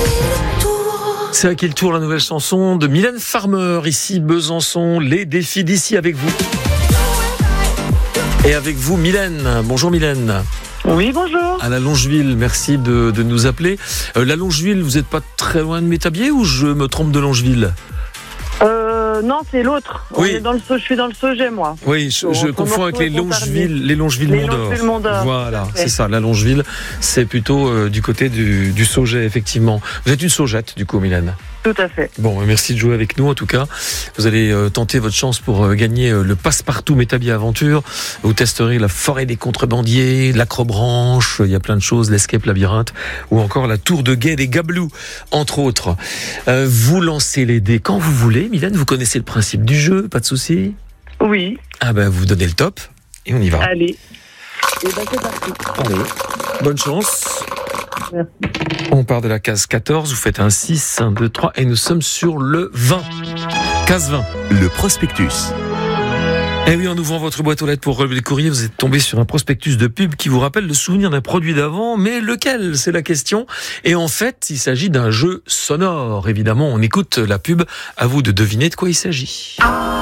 C'est à qui le tour, la nouvelle chanson de Mylène Farmer, ici Besançon, les défis d'ici avec vous. Et avec vous Mylène, bonjour Mylène. Oui, bonjour. À la Longeville, merci de nous appeler. La Longeville, vous n'êtes pas très loin de Métabier ou je me trompe de Longeville ? Non, c'est l'autre. Oui. Je suis dans le Sauget, moi. Oui, je confonds avec les Longeville Mont-d'Or. Mont-d'or. Voilà, c'est ça, la Longeville, c'est plutôt du côté du Sauget, effectivement. Vous êtes une Saugette, du coup, Mylène. Tout à fait. Bon, merci de jouer avec nous, en tout cas. Vous allez tenter votre chance pour gagner le passe-partout Métabier Aventure. Vous testerez la forêt des contrebandiers, l'acrobranche, il y a plein de choses, l'escape labyrinthe, ou encore la tour de guet des Gablous, entre autres. Vous lancez les dés quand vous voulez, Mylène, vous connaissez le principe du jeu, pas de souci. Oui. Ah ben, vous donnez le top, et on y va. Allez. Et c'est parti. Allez, bonne chance. Merci. On part de la case 14, vous faites un 6, 1, 2, 3, et nous sommes sur le 20. Case 20. Le prospectus. Eh oui, en ouvrant votre boîte aux lettres pour relever le courrier, vous êtes tombé sur un prospectus de pub qui vous rappelle le souvenir d'un produit d'avant, mais lequel ? C'est la question. Et en fait, il s'agit d'un jeu sonore. Évidemment, on écoute la pub. À vous de deviner de quoi il s'agit.